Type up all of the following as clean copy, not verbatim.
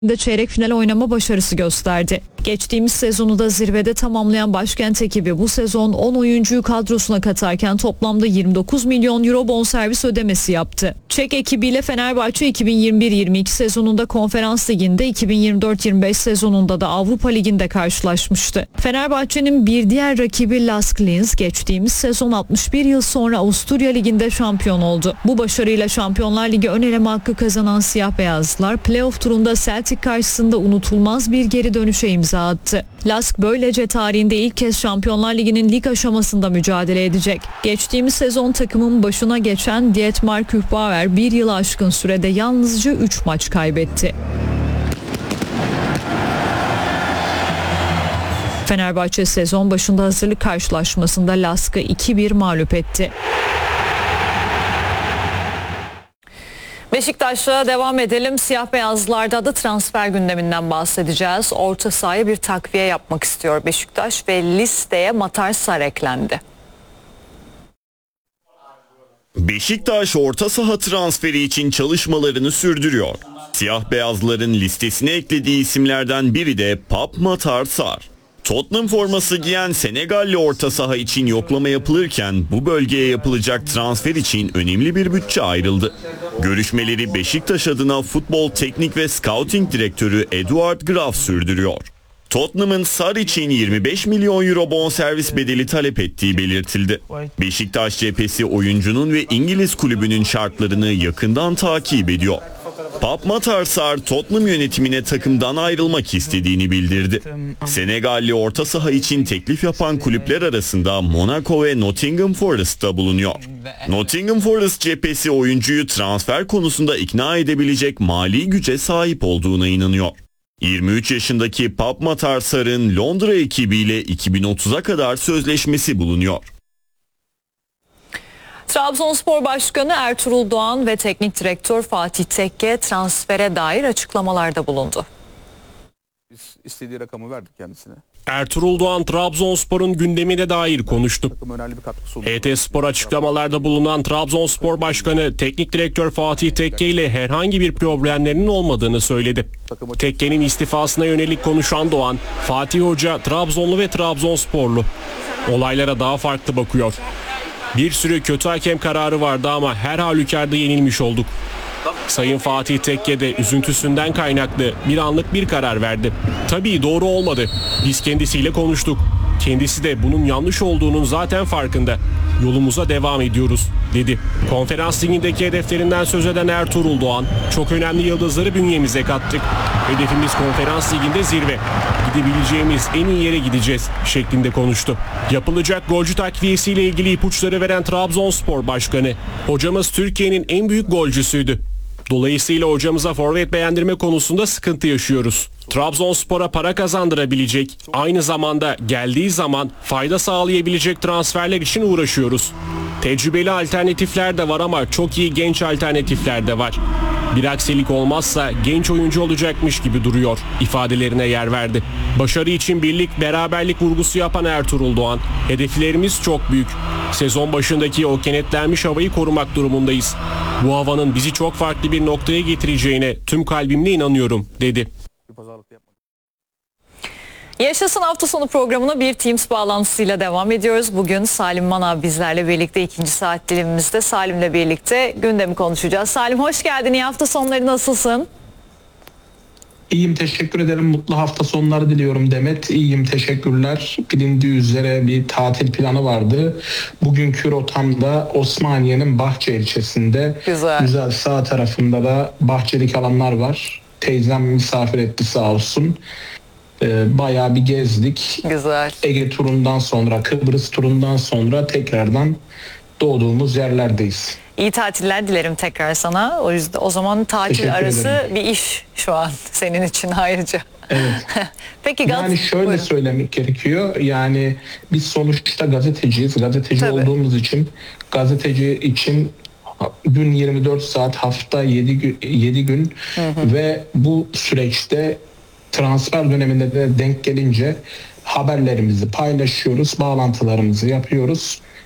de çeyrek final oynama başarısı gösterdi. Geçtiğimiz sezonu da zirvede tamamlayan Başkent ekibi bu sezon 10 oyuncuyu kadrosuna katarken toplamda 29 milyon euro bonservis ödemesi yaptı. Çek ekibiyle Fenerbahçe 2021-22 sezonunda Konferans Ligi'nde, 2024-25 sezonunda da Avrupa Ligi'nde karşılaşmıştı. Fenerbahçe'nin bir diğer rakibi Lask Linz geçtiğimiz sezon 61 yıl sonra Avusturya Ligi'nde şampiyon oldu. Bu başarıyla Şampiyonlar Ligi ön eleme hakkı kazanan siyah beyazlılar playoff turunda Celtic karşısında unutulmaz bir geri dönüşe imza attı. Lask böylece tarihinde ilk kez Şampiyonlar Ligi'nin lig aşamasında mücadele edecek. Geçtiğimiz sezon takımın başına geçen Dietmar Kühbauer bir yılı aşkın sürede yalnızca 3 maç kaybetti. Fenerbahçe sezon başında hazırlık karşılaşmasında Lask'ı 2-1 mağlup etti. Beşiktaş'la devam edelim. Siyah beyazlarda da transfer gündeminden bahsedeceğiz. Orta sahaya bir takviye yapmak istiyor Beşiktaş ve listeye Matar Sarr eklendi. Beşiktaş orta saha transferi için çalışmalarını sürdürüyor. Siyah beyazların listesine eklediği isimlerden biri de Pape Matar Sarr. Tottenham forması giyen Senegalli orta saha için yoklama yapılırken bu bölgeye yapılacak transfer için önemli bir bütçe ayrıldı. Görüşmeleri Beşiktaş adına futbol teknik ve scouting direktörü Eduard Graf sürdürüyor. Tottenham'ın Sarr için 25 milyon euro bonservis bedeli talep ettiği belirtildi. Beşiktaş cephesi oyuncunun ve İngiliz kulübünün şartlarını yakından takip ediyor. Pape Matar Sarr Tottenham yönetimine takımdan ayrılmak istediğini bildirdi. Senegalli orta saha için teklif yapan kulüpler arasında Monaco ve Nottingham Forest'ta bulunuyor. Nottingham Forest cephesi oyuncuyu transfer konusunda ikna edebilecek mali güce sahip olduğuna inanıyor. 23 yaşındaki Pape Matar Sarr'ın Londra ekibiyle 2030'a kadar sözleşmesi bulunuyor. Trabzonspor Başkanı Ertuğrul Doğan ve Teknik Direktör Fatih Tekke transfere dair açıklamalarda bulundu. Biz istediği rakamı verdik kendisine. Ertuğrul Doğan Trabzonspor'un gündemine dair konuştu. ET Spor açıklamalarda bulunan Trabzonspor Başkanı Teknik Direktör Fatih Tekke ile herhangi bir problemlerinin olmadığını söyledi. Tekke'nin istifasına yönelik konuşan Doğan, Fatih Hoca Trabzonlu ve Trabzonsporlu. Olaylara daha farklı bakıyor. Bir sürü kötü hakem kararı vardı ama her halükarda yenilmiş olduk. Sayın Fatih Tekke de üzüntüsünden kaynaklı bir anlık bir karar verdi. Tabii doğru olmadı. Biz kendisiyle konuştuk. Kendisi de bunun yanlış olduğunun zaten farkında. Yolumuza devam ediyoruz, dedi. Konferans Ligi'ndeki hedeflerinden söz eden Ertuğrul Doğan, çok önemli yıldızları bünyemize kattık. Hedefimiz Konferans Ligi'nde zirve. Gidebileceğimiz en iyi yere gideceğiz şeklinde konuştu. Yapılacak golcü takviyesiyle ilgili ipuçları veren Trabzonspor Başkanı, hocamız Türkiye'nin en büyük golcüsüydü. Dolayısıyla hocamıza forvet beğendirme konusunda sıkıntı yaşıyoruz. Trabzonspor'a para kazandırabilecek, aynı zamanda geldiği zaman fayda sağlayabilecek transferler için uğraşıyoruz. Tecrübeli alternatifler de var ama çok iyi genç alternatifler de var. Bir aksilik olmazsa genç oyuncu olacakmış gibi duruyor ifadelerine yer verdi. Başarı için birlik, beraberlik vurgusu yapan Ertuğrul Doğan, hedeflerimiz çok büyük. Sezon başındaki o kenetlenmiş havayı korumak durumundayız. Bu havanın bizi çok farklı bir noktaya getireceğine tüm kalbimle inanıyorum, dedi. Yaşasın hafta sonu programına bir Teams bağlantısıyla devam ediyoruz. Bugün Salim Manav bizlerle birlikte, ikinci saat dilimimizde Salim'le birlikte gündemi konuşacağız. Salim hoş geldin. İyi hafta sonları, nasılsın? İyiyim, teşekkür ederim. Mutlu hafta sonları diliyorum Demet. İyiyim, teşekkürler. Bilindiği üzere bir tatil planı vardı. Bugünkü rotamda Osmaniye'nin Bahçe ilçesinde. Güzel sağ tarafında da bahçelik alanlar var. Teyzem misafir etti sağ olsun. Bayağı bir gezdik. Güzel. Ege turundan sonra, Kıbrıs turundan sonra tekrardan doğduğumuz yerlerdeyiz. İyi tatiller dilerim tekrar sana. O yüzden o zaman tatil arası bir iş şu an senin için ayrıca. Evet. Peki yani şöyle buyurun. Söylemek gerekiyor. Yani biz sonuçta gazeteciyiz. Gazeteci Tabii. olduğumuz için gazeteci için gün 24 saat, hafta 7 gün ve bu süreçte transfer döneminde de denk gelince haberlerimizi paylaşıyoruz, bağlantılarımızı yapıyoruz.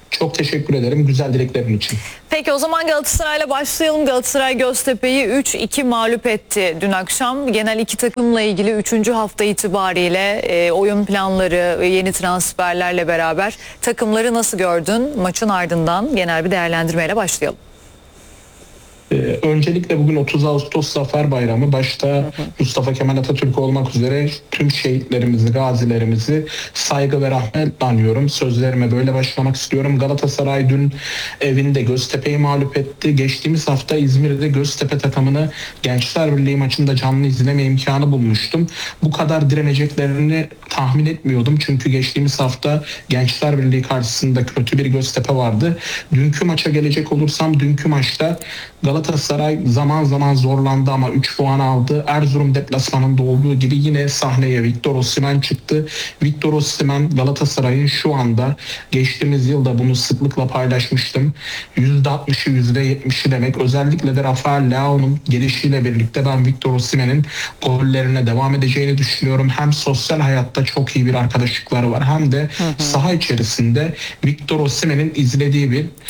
Çok teşekkür ederim güzel dileklerin için. Peki o zaman Galatasaray'la başlayalım. Galatasaray Göztepe'yi 3-2 mağlup etti dün akşam. Genel iki takımla ilgili 3. hafta itibariyle oyun planları, yeni transferlerle beraber takımları nasıl gördün? Maçın ardından genel bir değerlendirmeyle başlayalım. Öncelikle bugün 30 Ağustos Zafer Bayramı, başta Mustafa Kemal Atatürk olmak üzere tüm şehitlerimizi, gazilerimizi saygı ve rahmetle anıyorum. Sözlerime böyle başlamak istiyorum. Galatasaray dün evinde Göztepe'yi mağlup etti. Geçtiğimiz hafta İzmir'de Göztepe takımını Gençler Birliği maçında canlı izleme imkanı bulmuştum. Bu kadar direneceklerini tahmin etmiyordum. Çünkü geçtiğimiz hafta Gençler Birliği karşısında kötü bir Göztepe vardı. Dünkü maça gelecek olursam, dünkü maçta Galatasaray zaman zaman zorlandı ama 3 puan aldı. Erzurum deplasmanında olduğu gibi yine sahneye Victor Osimhen çıktı. Victor Osimhen Galatasaray'ın şu anda, geçtiğimiz yılda bunu sıklıkla paylaşmıştım, %60'ı %70'i demek. Özellikle de Rafael Leao'nun gelişiyle birlikte ben Victor Osimhen'in gollerine devam edeceğini düşünüyorum. Hem sosyal hayatta çok iyi bir arkadaşlıkları var, hem de saha içerisinde Victor Osimhen'in istediği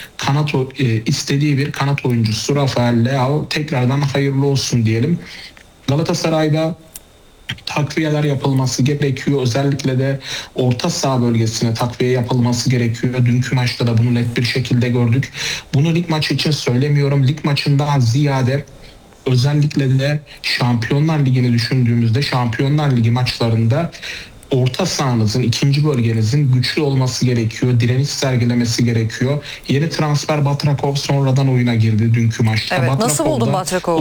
bir kanat oyuncusu Rafael Leao. Tekrardan hayırlı olsun diyelim. Galatasaray'da takviyeler yapılması gerekiyor. Özellikle de orta saha bölgesine takviye yapılması gerekiyor. Dünkü maçta da bunu net bir şekilde gördük. Bunu lig maçı için söylemiyorum. Lig maçından ziyade özellikle de Şampiyonlar Ligi'ni düşündüğümüzde, Şampiyonlar Ligi maçlarında orta sahanızın, ikinci bölgenizin güçlü olması gerekiyor. Direniş sergilemesi gerekiyor. Yeni transfer Batrakov sonradan oyuna girdi dünkü maçta. Evet, nasıl buldun Batrakov'u?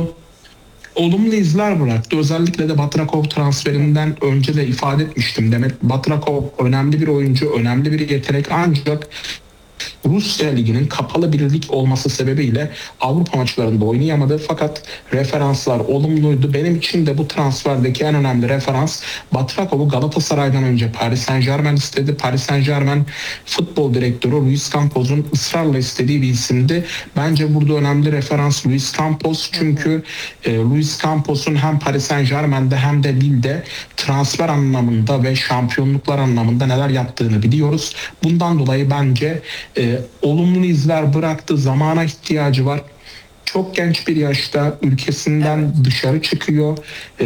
Olumlu izler bıraktı. Özellikle de Batrakov transferinden önce de ifade etmiştim. Demek Batrakov önemli bir oyuncu, önemli bir yetenek, ancak Rusya Ligi'nin kapalı bir lig olması sebebiyle Avrupa maçlarında oynayamadı. Fakat referanslar olumluydu. Benim için de bu transferdeki en önemli referans, Batrakov'u Galatasaray'dan önce Paris Saint-Germain istedi. Paris Saint-Germain futbol direktörü Luis Campos'un ısrarla istediği bir isimdi. Bence burada önemli referans Luis Campos. Çünkü Luis Campos'un hem Paris Saint-Germain'de hem de Lille'de transfer anlamında ve şampiyonluklar anlamında neler yaptığını biliyoruz. Bundan dolayı bence olumlu izler bıraktı. Zamana ihtiyacı var. Çok genç bir yaşta ülkesinden dışarı çıkıyor.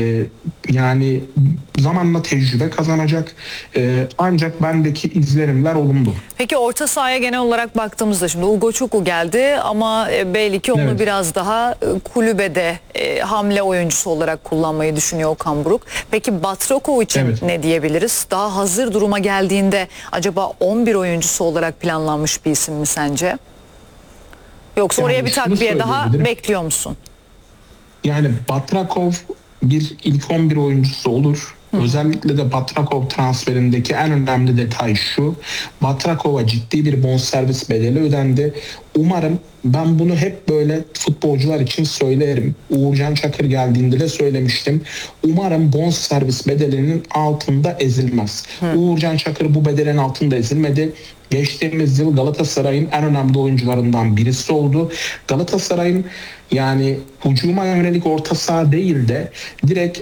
Yani zamanla tecrübe kazanacak. Ancak bendeki izlenimler olumlu. Peki orta sahaya genel olarak baktığımızda şimdi Ugo Çuku geldi ama belli ki onu biraz daha kulübede hamle oyuncusu olarak kullanmayı düşünüyor Okan Buruk. Peki Batrakov için ne diyebiliriz? Daha hazır duruma geldiğinde acaba 11 oyuncusu olarak planlanmış bir isim mi sence? Yoksa oraya bir takviye daha bekliyor musun? Yani Batrakov bir ilk 11 oyuncusu olur. Özellikle de Batrakov transferindeki en önemli detay şu: Batrakov'a ciddi bir bonservis bedeli ödendi. Umarım, ben bunu hep böyle futbolcular için söylerim, Uğurcan Çakır geldiğinde de söylemiştim, umarım bonservis bedelinin altında ezilmez. Uğurcan Çakır bu bedelin altında ezilmedi. Geçtiğimiz yıl Galatasaray'ın en önemli oyuncularından birisi oldu. Galatasaray'ın yani hücuma yönelik orta saha değil de direkt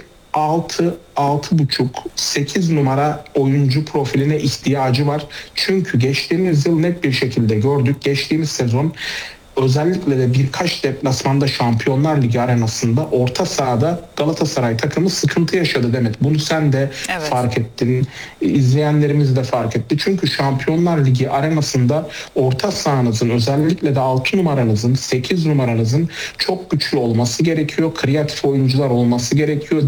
6-6,5 8 numara oyuncu profiline ihtiyacı var. Çünkü geçtiğimiz yıl net bir şekilde gördük. Geçtiğimiz sezon özellikle de birkaç deplasmanda Şampiyonlar Ligi arenasında orta sahada Galatasaray takımı sıkıntı yaşadı Demet. Bunu sen de fark ettin. İzleyenlerimiz de fark etti. Çünkü Şampiyonlar Ligi arenasında orta sahanızın, özellikle de 6 numaranızın, 8 numaranızın çok güçlü olması gerekiyor. Kreatif oyuncular olması gerekiyor.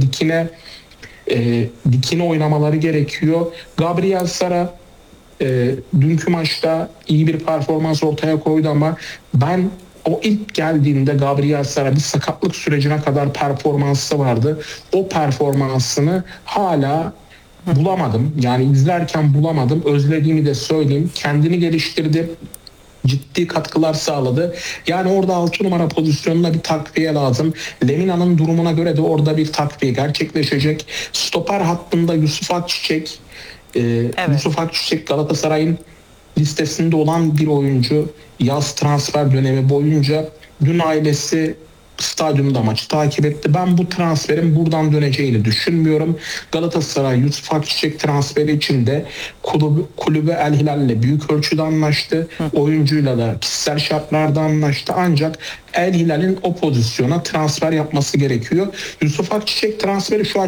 Dikine oynamaları gerekiyor. Gabriel Sara dünkü maçta iyi bir performans ortaya koydu ama ben o ilk geldiğinde Gabriel Sara bir sakatlık sürecine kadar performansı vardı. O performansını hala bulamadım. Yani izlerken bulamadım. Özlediğimi de söyleyeyim. Kendini geliştirdi. Ciddi katkılar sağladı. Yani orada 6 numara pozisyonuna bir takviye lazım. Lemina'nın durumuna göre de orada bir takviye gerçekleşecek. Stoper hattında Yusuf Akçiçek. Yusuf Akçiçek Galatasaray'ın listesinde olan bir oyuncu. Yaz transfer dönemi boyunca dün ailesi Stadyumda maçı takip etti. Ben bu transferin buradan döneceğini düşünmüyorum. Galatasaray Yusuf Akçiçek transferi için de kulübü El Hilal'le büyük ölçüde anlaştı. Oyuncuyla da kişisel şartlarda anlaştı. Ancak El Hilal'in o pozisyona transfer yapması gerekiyor. Yusuf Akçiçek transferi şu